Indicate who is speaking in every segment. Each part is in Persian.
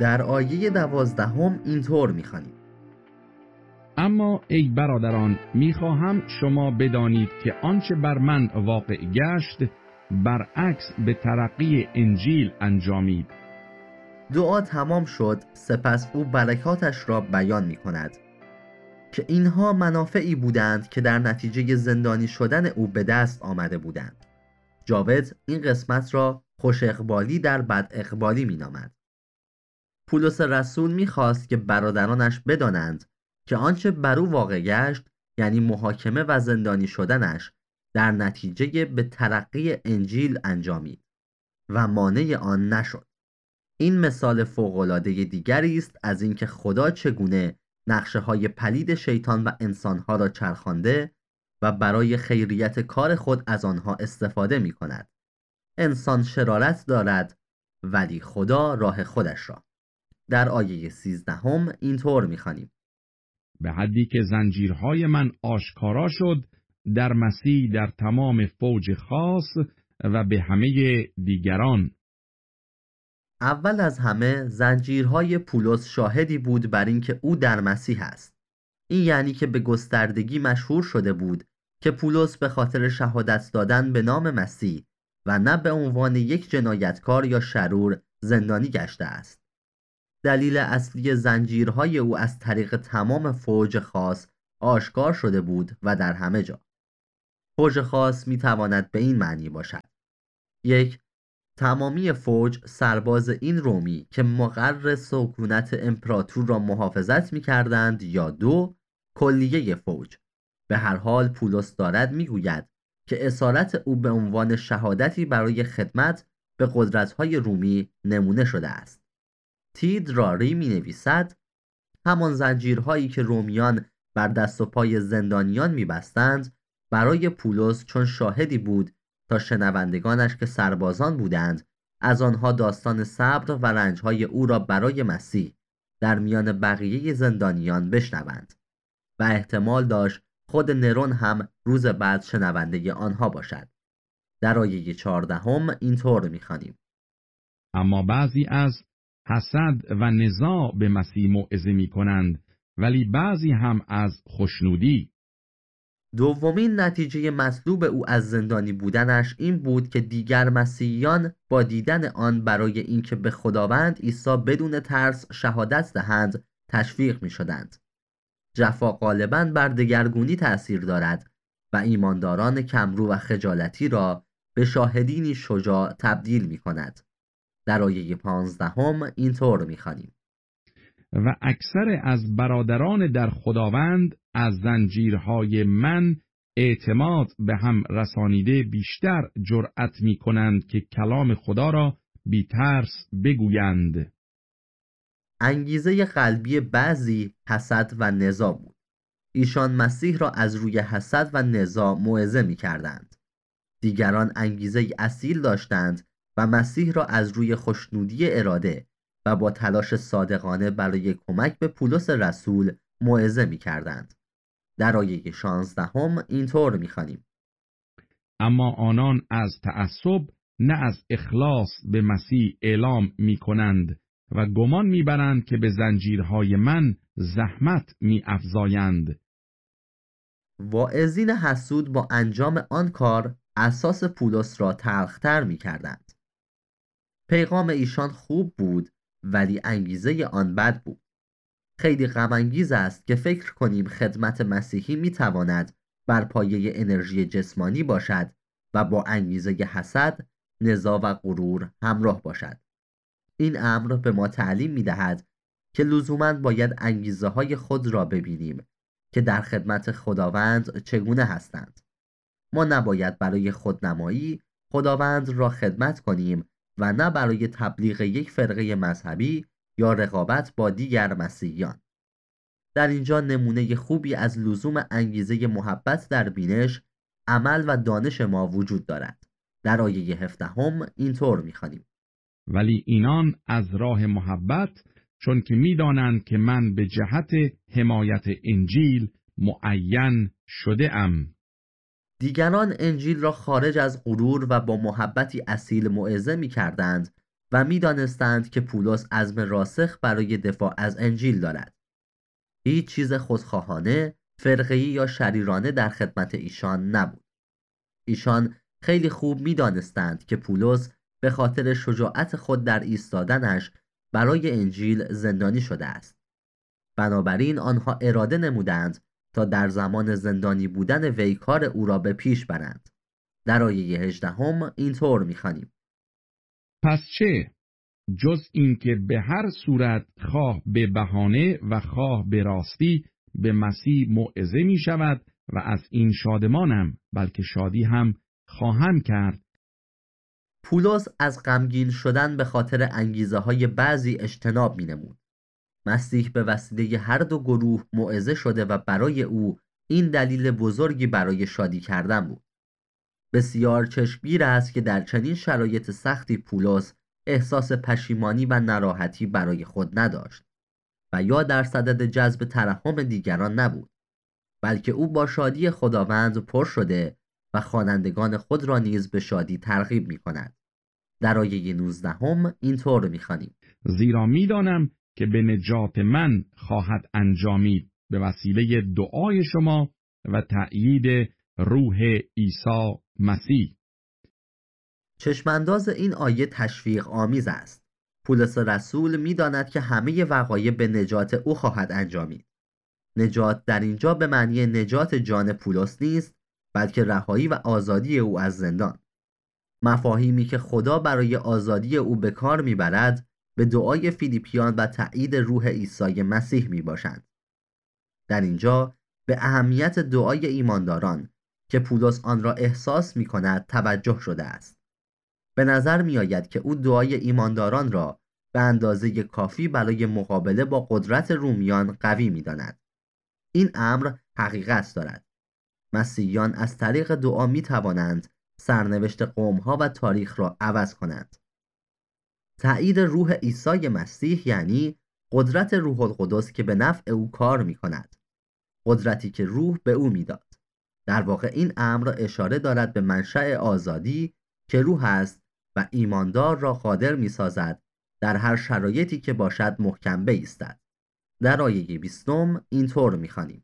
Speaker 1: در آیه 12 اینطور می‌خوانیم:
Speaker 2: اما ای برادران، میخواهم شما بدانید که آنچه بر من واقع گشت برعکس به ترقی انجیل انجامید.
Speaker 1: دعا تمام شد، سپس او برکاتش را بیان می‌کند که اینها منافعی بودند که در نتیجه زندانی شدن او به دست آمده بودند. جاوید این قسمت را خوش اقبالی در بد اقبالی می‌نامد. پولس رسول می‌خواست که برادرانش بدانند که آنچه بر او واقع گشت، یعنی محاکمه و زندانی شدنش، در نتیجه به ترقی انجیل انجامید و مانع آن نشد. این مثال فوق‌العاده دیگری است از اینکه خدا چگونه نقشه‌های پلید شیطان و انسانها را چرخانده و برای خیریت کار خود از آنها استفاده می‌کند. انسان شرارت دارد ولی خدا راه خودش را. در آیه 13 اینطور می‌خوانیم:
Speaker 2: به حدی که زنجیرهای من آشکارا شد در مسیح در تمام فوج خاص و به همه دیگران.
Speaker 1: اول از همه زنجیرهای پولس شاهدی بود بر اینکه او در مسیح است. این یعنی که به گستردگی مشهور شده بود که پولس به خاطر شهادت دادن به نام مسیح و نه به عنوان یک جنایتکار یا شرور زندانی گشته است. دلیل اصلی زنجیرهای او از طریق تمام فوج خاص آشکار شده بود و در همه جا. فوج خاص می تواند به این معنی باشد: 1. تمامی فوج سرباز این رومی که مقر سکونت امپراتور را محافظت می کردند، یا 2. کلیه فوج. به هر حال پولس دارد می گوید که اسارت او به عنوان شهادتی برای خدمت به قدرت‌های رومی نمونه شده است. تید راری می نویسد: همان زنجیرهایی که رومیان بر دست و پای زندانیان می بستند برای پولس چون شاهدی بود تا شنوندگانش که سربازان بودند از آنها داستان صبر و رنجهای او را برای مسیح در میان بقیه زندانیان بشنوند و احتمال داشت خود نرون هم روز بعد شنونده آنها باشد. در آیه 14 اینطور می‌خوانیم:
Speaker 2: اما بعضی از حسد و نزاع به مسیح موعظه می کنند، ولی بعضی هم از خوشنودی.
Speaker 1: دومین نتیجه مطلوب او از زندانی بودنش این بود که دیگر مسیحیان با دیدن آن برای اینکه به خداوند عیسی بدون ترس شهادت دهند تشویق می شدند. جفا غالباً بر دگرگونی تأثیر دارد و ایمانداران کمرو و خجالتی را به شاهدینی شجاع تبدیل می کند. در آیه 15 اینطور می خوانیم:
Speaker 2: و اکثر از برادران در خداوند از زنجیرهای من اعتماد به هم رسانیده بیشتر جرأت می کنند که کلام خدا را بی ترس بگویند.
Speaker 1: انگیزه قلبی بعضی حسد و نزاع بود. ایشان مسیح را از روی حسد و نزاع موعظه می کردند. دیگران انگیزه اصیل داشتند و مسیح را از روی خوشنودی اراده و با تلاش صادقانه برای کمک به پولس رسول موعظه می کردند. در آیه 16 اینطور می خوانیم:
Speaker 2: اما آنان از تعصب نه از اخلاص به مسیح اعلام می کنند و گمان می برند که به زنجیرهای من زحمت می افزایند.
Speaker 1: واعظین حسود با انجام آن کار اساس پولس را تلختر می کردند. پیغام ایشان خوب بود ولی انگیزه آن بد بود. خیلی غم انگیز است که فکر کنیم خدمت مسیحی می تواند بر پایه انرژی جسمانی باشد و با انگیزه حسد، نزاع و غرور همراه باشد. این امر به ما تعلیم می دهد که لزوماً باید انگیزه های خود را ببینیم که در خدمت خداوند چگونه هستند. ما نباید برای خودنمایی خداوند را خدمت کنیم و نه برای تبلیغ یک فرقه مذهبی یا رقابت با دیگر مسیحیان. در اینجا نمونه خوبی از لزوم انگیزه محبت در بینش، عمل و دانش ما وجود دارد. در آیه 17 اینطور می‌خوانیم:
Speaker 2: ولی اینان از راه محبت، چون که می‌دانند که من به جهت حمایت انجیل معین شده ام.
Speaker 1: دیگران انجیل را خارج از غرور و با محبتی اصیل موعظه می‌کردند و می‌دانستند که پولس عزم راسخ برای دفاع از انجیل دارد. هیچ چیز خودخواهانه، فرقه‌ای یا شریرانه در خدمت ایشان نبود. ایشان خیلی خوب می‌دانستند که پولس به خاطر شجاعت خود در ایستادنش برای انجیل زندانی شده است. بنابراین آنها اراده نمودند تا در زمان زندانی بودن وی کار او را به پیش برند. در آیه 18 اینطور می‌خوانیم:
Speaker 2: پس چه؟ جز اینکه به هر صورت خواه به بهانه و خواه به راستی به مسیح موعظه می شود و از این شادمانم، بلکه شادی هم خواهم کرد.
Speaker 1: پولس از غمگین شدن به خاطر انگیزه‌های بعضی اجتناب می‌نمود. مسیح به وسیله هر دو گروه موعظه شده و برای او این دلیل بزرگی برای شادی کردن بود. بسیار چشمگیر است که در چنین شرایط سختی پولس احساس پشیمانی و ناراحتی برای خود نداشت و یا در صدد جذب ترحم دیگران نبود، بلکه او با شادی خداوند پر شده و خوانندگان خود را نیز به شادی ترغیب می کند. در آیه 19 اینطور می خوانیم:
Speaker 2: زیرا می‌دانم که به نجات من خواهد انجامید به وسیله دعای شما و تأیید روح عیسی مسیح.
Speaker 1: چشمانداز این آیه تشویق آمیز است. پولس رسول می‌داند که همه وقایع به نجات او خواهد انجامید. نجات در اینجا به معنی نجات جان پولس نیست، بلکه رهایی و آزادی او از زندان. مفاهیمی که خدا برای آزادی او به کار می‌برد به دعای فیلیپیان و تأیید روح عیسی مسیح میباشند. در اینجا به اهمیت دعای ایمانداران که پولس آن را احساس می‌کند توجه شده است. به نظر می‌آید که او دعای ایمانداران را به اندازه کافی برای مقابله با قدرت رومیان قوی می‌داند. این امر حقیقت دارد. مسیحیان از طریق دعا می‌توانند سرنوشت قوم‌ها و تاریخ را عوض کنند. تأیید روح عیسی مسیح یعنی قدرت روح القدس که به نفع او کار می‌کند. قدرتی که روح به او میداد. در واقع این امر اشاره دارد به منشأ آزادی که روح است و ایماندار را قادر می‌سازد در هر شرایطی که باشد محکم بایستد. در آیه 20 اینطور می‌خوانیم: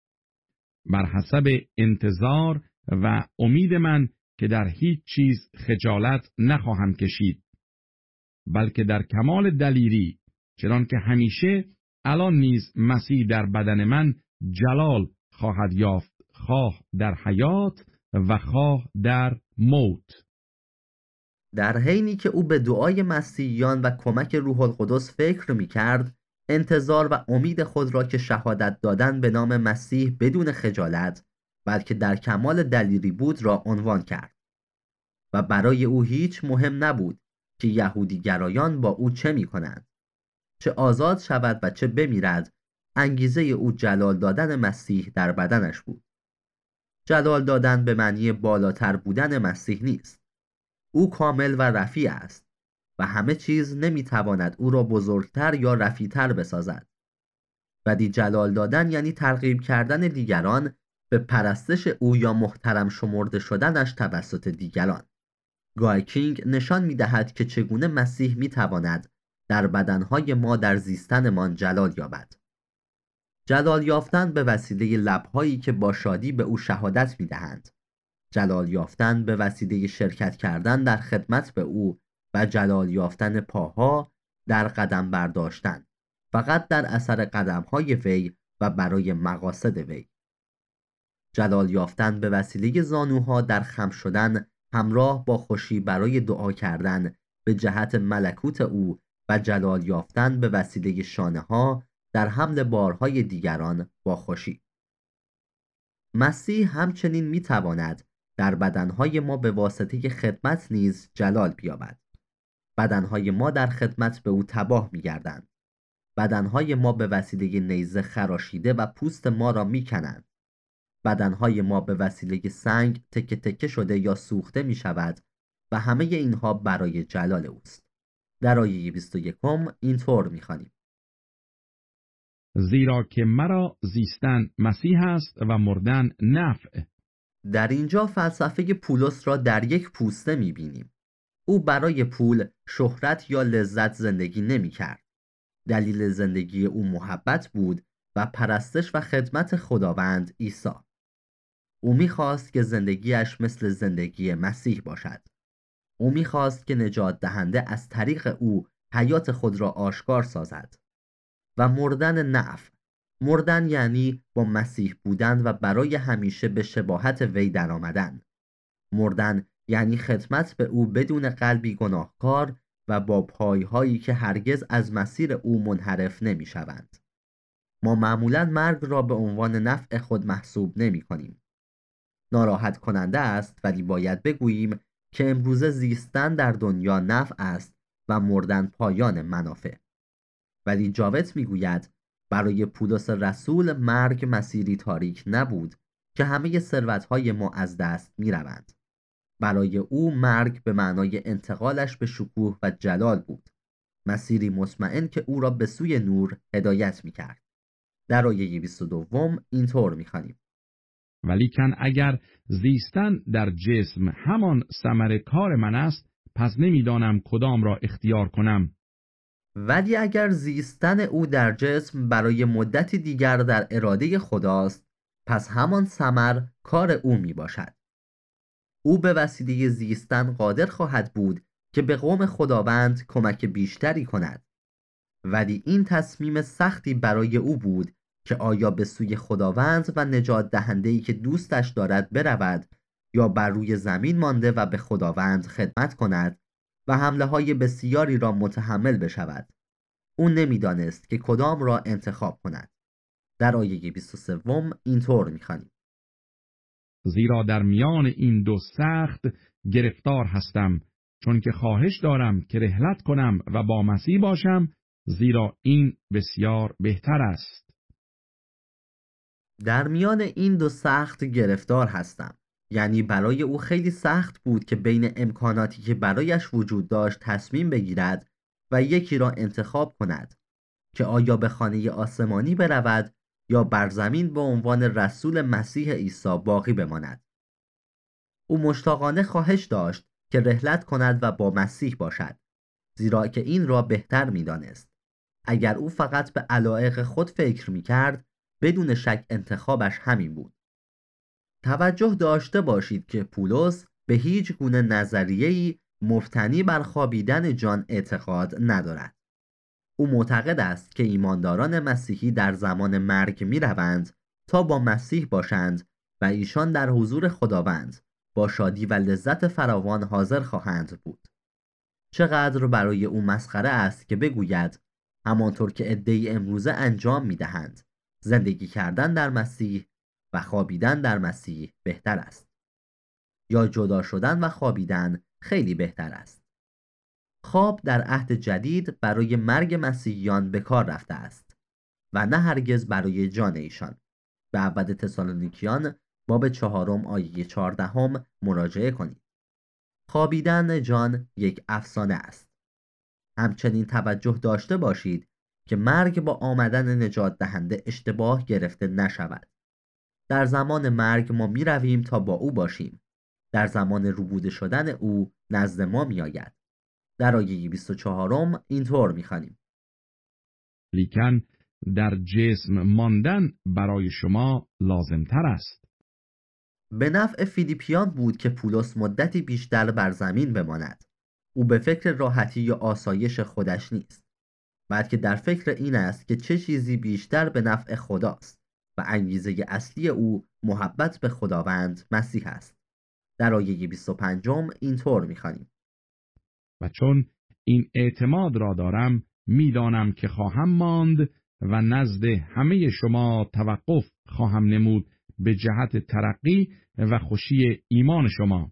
Speaker 2: بر حسب انتظار و امید من که در هیچ چیز خجالت نخواهم کشید، بلکه در کمال دلیری، چنان که همیشه الان نیز مسیح در بدن من جلال خواهد یافت، خواه در حیات و خواه در موت.
Speaker 1: در حینی که او به دعای مسیحیان و کمک روح القدس فکر می‌کرد، انتظار و امید خود را که شهادت دادن به نام مسیح بدون خجالت بلکه در کمال دلیری بود را عنوان کرد و برای او هیچ مهم نبود که یهودی گرایان با او چه می‌کنند، چه آزاد شود و چه بمیرد. انگیزه او جلال دادن مسیح در بدنش بود. جلال دادن به معنی بالاتر بودن مسیح نیست. او کامل و رفیع است و همه چیز نمیتواند او را بزرگتر یا رفیعتر بسازد. ولی جلال دادن یعنی ترغیب کردن دیگران به پرستش او یا محترم شمرده شدنش توسط دیگران. گای کینگ نشان می‌دهد که چگونه مسیح می‌تواند در بدنهای ما در زیستنمان جلال یابد. جلال یافتن به وسیله لب‌هایی که با شادی به او شهادت می‌دهند. جلال یافتن به وسیله شرکت کردن در خدمت به او و جلال یافتن پاها در قدم برداشتن، فقط در اثر قدم‌های وی و برای مقاصد وی. جلال یافتن به وسیله زانوها در خم شدن همراه با خوشی برای دعا کردن به جهت ملکوت او و جلال یافتن به وسیله شانه‌ها در حمل بارهای دیگران با خوشی. مسیح همچنین می‌تواند در بدنهای ما به واسطه خدمت نیز جلال بیابد. بدنهای ما در خدمت به او تباه می‌گردند. بدنهای ما به وسیله نیزه خراشیده و پوست ما را می‌کنند. بدنهای ما به وسیله سنگ تکه تکه شده یا سوخته می‌شود و همه اینها برای جلال اوست. در آیه 21 اینطور می‌خوانیم:
Speaker 2: زیرا که مرا زیستن مسیح است و مردن نفع.
Speaker 1: در اینجا فلسفه پولس را در یک پوسته می‌بینیم. او برای پول، شهرت یا لذت زندگی نمی کرد. دلیل زندگی او محبت بود و پرستش و خدمت خداوند عیسی. او می‌خواست که زندگیش مثل زندگی مسیح باشد. او می‌خواست که نجات دهنده از طریق او حیات خود را آشکار سازد. و مردن نفع. مردن یعنی با مسیح بودن و برای همیشه به شباهت وی درآمدن. مردن یعنی خدمت به او بدون قلبی گناهکار و با پایهایی که هرگز از مسیر او منحرف نمی‌شوند. ما معمولاً مرگ را به عنوان نفع خود محسوب نمی‌کنیم. ناراحت کننده است، ولی باید بگوییم که امروزه زیستن در دنیا نفع است و مردن پایان منافع. ولی جاوت میگوید برای پولس رسول مرگ مسیری تاریک نبود که همه ثروت‌های ما از دست می‌روند. برای او مرگ به معنای انتقالش به شکوه و جلال بود. مسیری مطمئن که او را به سوی نور هدایت می‌کرد. در آیه 22 اینطور می‌خوانیم:
Speaker 2: ولیکن اگر زیستن در جسم همان ثمر کار من است، پس نمیدانم کدام را اختیار کنم.
Speaker 1: ولی اگر زیستن او در جسم برای مدتی دیگر در اراده خداست، پس همان ثمر کار او می باشد. او به وسیله زیستن قادر خواهد بود که به قوم خداوند کمک بیشتری کند. ولی این تصمیم سختی برای او بود که آیا به سوی خداوند و نجات دهنده‌ای که دوستش دارد برود یا بر روی زمین مانده و به خداوند خدمت کند و حمله های بسیاری را متحمل بشود. او نمیدانست که کدام را انتخاب کند. در آیه 23 اینطور می‌خوانیم:
Speaker 2: زیرا در میان این دو سخت گرفتار هستم، چون که خواهش دارم که رحلت کنم و با مسیح باشم، زیرا این بسیار بهتر است.
Speaker 1: در میان این دو سخت گرفتار هستم. یعنی برای او خیلی سخت بود که بین امکاناتی که برایش وجود داشت تصمیم بگیرد و یکی را انتخاب کند که آیا به خانه آسمانی برود یا بر زمین به عنوان رسول مسیح عیسی باقی بماند. او مشتاقانه خواهش داشت که رحلت کند و با مسیح باشد، زیرا که این را بهتر می‌دانست. اگر او فقط به علایق خود فکر می‌کرد، بدون شک انتخابش همین بود. توجه داشته باشید که پولس به هیچ گونه نظریه‌ای مبتنی بر خوابیدن جان اعتقاد ندارد. او معتقد است که ایمانداران مسیحی در زمان مرگ می‌روند تا با مسیح باشند و ایشان در حضور خداوند با شادی و لذت فراوان حاضر خواهند بود. چقدر برای او مسخره است که بگوید همانطور که عده‌ای امروزه انجام می‌دهند، زندگی کردن در مسیح و خوابیدن در مسیح بهتر است، یا جدا شدن و خوابیدن خیلی بهتر است. خواب در عهد جدید برای مرگ مسیحیان به کار رفته است و نه هرگز برای جان ایشان. به اول تسالونیکیان باب 4 آیه 14 مراجعه کنید. خوابیدن جان یک افسانه است. همچنین توجه داشته باشید که مرگ با آمدن نجات دهنده اشتباه گرفته نشود. در زمان مرگ ما می رویم تا با او باشیم. در زمان روبوده شدن او نزد ما می آید. در آیه 24 اینطور می خوانیم:
Speaker 2: لیکن در جسم ماندن برای شما لازمتر است.
Speaker 1: به نفع فیلیپیان بود که پولس مدتی بیشتر بر زمین بماند. او به فکر راحتی یا آسایش خودش نیست، بلکه در فکر این است که چه چیزی بیشتر به نفع خداست و انگیزه اصلی او محبت به خداوند مسیح است. در آیه 25 اینطور می‌خوانیم:
Speaker 2: و چون این اعتماد را دارم، میدانم که خواهم ماند و نزد همه شما توقف خواهم نمود به جهت ترقی و خوشی ایمان شما.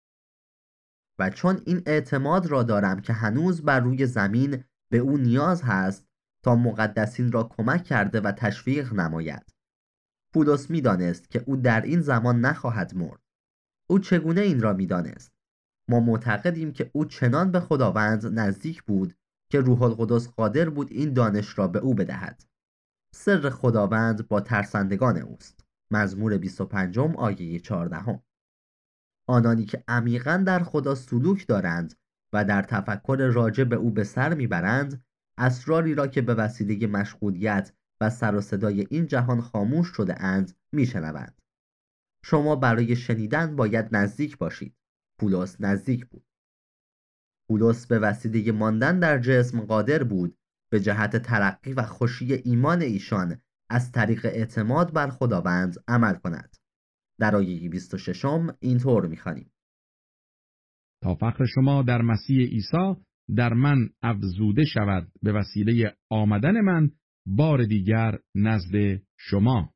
Speaker 1: و چون این اعتماد را دارم که هنوز بر روی زمین به او نیاز هست تا مقدسین را کمک کرده و تشویق نماید. پولس می‌دانست که او در این زمان نخواهد مرد. او چگونه این را می‌دانست؟ ما معتقدیم که او چنان به خداوند نزدیک بود که روح القدس قادر بود این دانش را به او بدهد. سر خداوند با ترسندگان اوست. مزمور 25 آیه 14. آنانی که عمیقاً در خدا سلوک دارند و در تفکر راجع به او به سر میبرند، اسراری را که به وسیله مشغولیت و سر و صدای این جهان خاموش شده اند میشنوند. شما برای شنیدن باید نزدیک باشید. پولس نزدیک بود. پولس به وسیله ماندن در جسم قادر بود به جهت ترقی و خوشی ایمان ایشان از طریق اعتماد بر خداوند عمل کند. در آیه 26 اینطور می‌خوانیم:
Speaker 2: تا فخر شما در مسیح عیسی در من افزوده شود به وسیله آمدن من بار دیگر نزد شما.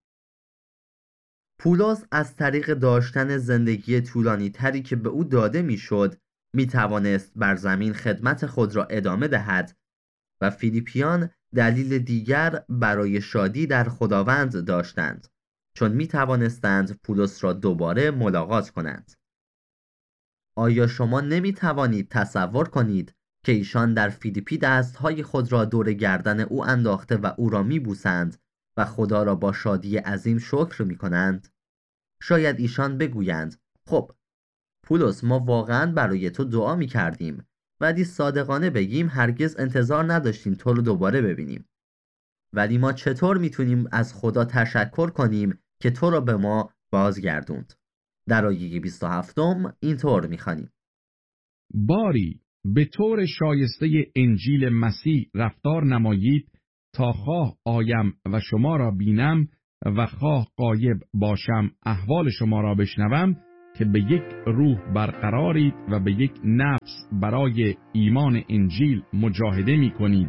Speaker 1: پولس از طریق داشتن زندگی طولانی تری که به او داده میشد می توانست بر زمین خدمت خود را ادامه دهد و فیلیپیان دلیل دیگر برای شادی در خداوند داشتند، چون می توانستند پولس را دوباره ملاقات کنند. آیا شما نمی توانید تصور کنید که ایشان در فیلیپی دستهای خود را دور گردن او انداخته و او را می بوسند و خدا را با شادی عظیم شکر می کنند؟ شاید ایشان بگویند: خب پولس، ما واقعا برای تو دعا می کردیم، ولی صادقانه بگیم هرگز انتظار نداشتیم تو رو دوباره ببینیم. ولی ما چطور میتونیم از خدا تشکر کنیم که تو را به ما بازگردوند؟ در آیه 27 اینطور میخوانیم:
Speaker 2: باری به طور شایسته انجیل مسیح رفتار نمایید تا خواه آیم و شما را بینم و خواه غایب باشم احوال شما را بشنوم، که به یک روح برقرارید و به یک نفس برای ایمان انجیل مجاهده می کنید.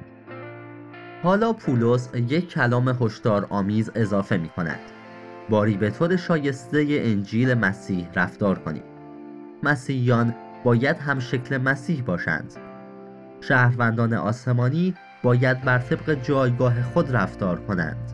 Speaker 1: حالا پولس یک کلام هشدارآمیز اضافه می کند: باری به طور شایسته انجیل مسیح رفتار کنید. مسیحیان باید هم شکل مسیح باشند. شهروندان آسمانی باید بر طبق جایگاه خود رفتار کنند.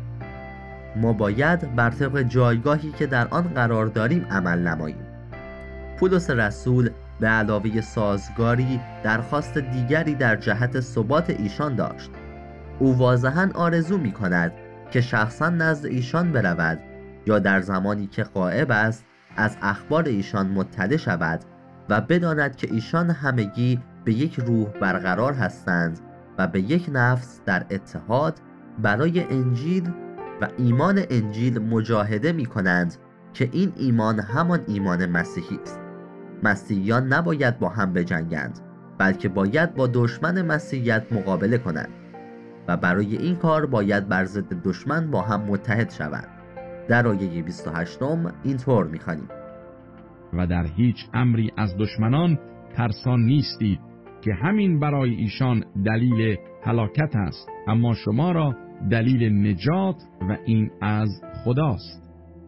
Speaker 1: ما باید بر طبق جایگاهی که در آن قرار داریم عمل نماییم. پولس رسول به علاوه سازگاری درخواست دیگری در جهت ثبات ایشان داشت. او واضحاً آرزو می کند که شخصاً نزد ایشان برود یا در زمانی که غایب است از اخبار ایشان مطلع شود و بداند که ایشان همگی به یک روح برقرار هستند و به یک نفس در اتحاد برای انجیل و ایمان انجیل مجاهده می کنند که این ایمان همان ایمان مسیحی است. مسیحیان نباید با هم بجنگند، بلکه باید با دشمن مسیحیت مقابله کنند و برای این کار باید بر ضد دشمن با هم متحد شوند. در آیه 28 اینطور می‌خوانیم:
Speaker 2: و در هیچ امری از دشمنان ترسان نیستید که همین برای ایشان دلیل هلاکت است، اما شما را دلیل نجات و این از خداست.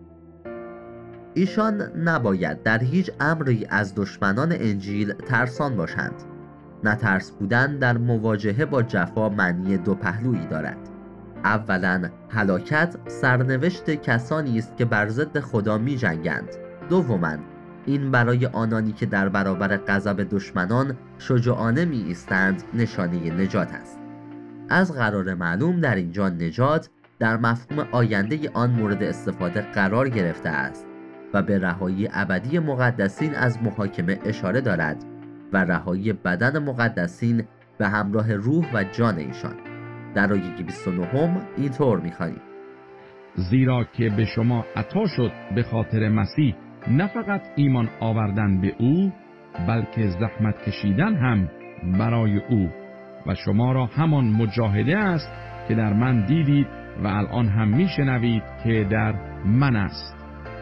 Speaker 1: ایشان نباید در هیچ امری از دشمنان انجیل ترسان باشند. نترس بودن در مواجهه با جفا معنی دو پهلویی دارد. اولا هلاکت سرنوشت کسانی است که بر ضد خدا می جنگند. دوما این برای آنانی که در برابر غضب دشمنان شجاعانه می ایستند نشانه نجات است. از قرار معلوم در اینجا نجات در مفهوم آینده آن مورد استفاده قرار گرفته است و به رهایی ابدی مقدسین از محاکمه اشاره دارد و رهایی بدن مقدسین به همراه روح و جان ایشان. در آیه 29 اینطور می‌خوانیم:
Speaker 2: زیرا که به شما عطا شد به خاطر مسیح نه فقط ایمان آوردن به او، بلکه زحمت کشیدن هم برای او، و شما را همان مجاهده است که در من دیدید و الان هم میشنوید که در من است.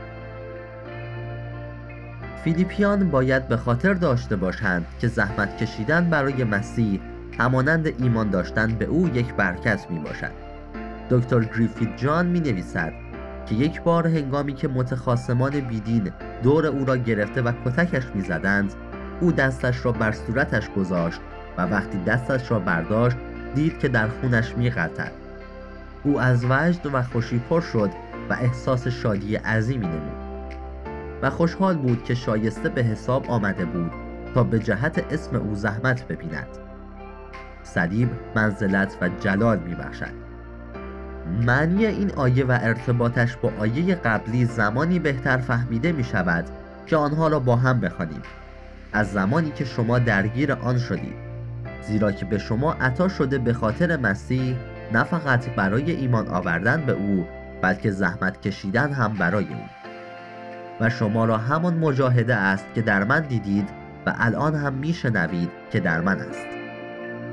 Speaker 1: فیلیپیان باید به خاطر داشته باشند که زحمت کشیدن برای مسیح همانند ایمان داشتن به او یک برکت می باشد. دکتر گریفیت جان می نویسد که یک بار هنگامی که متخاصمان بیدین دور او را گرفته و کتکش می زدند، او دستش را بر صورتش گذاشت و وقتی دستش را برداشت دید که در خونش می غلطد. او از وجد و خوشی پر شد و احساس شادی عظیمی نمود و خوشحال بود که شایسته به حساب آمده بود تا به جهت اسم او زحمت ببیند. صلیب منزلت و جلال می بخشد. معنی این آیه و ارتباطش با آیه قبلی زمانی بهتر فهمیده می شود که آنها را با هم بخوانیم. از زمانی که شما درگیر آن شدید، زیرا که به شما عطا شده به خاطر مسیح نه فقط برای ایمان آوردن به او، بلکه زحمت کشیدن هم برای او. و شما را همان مجاهده است که در من دیدید و الان هم میشنوید که در من است.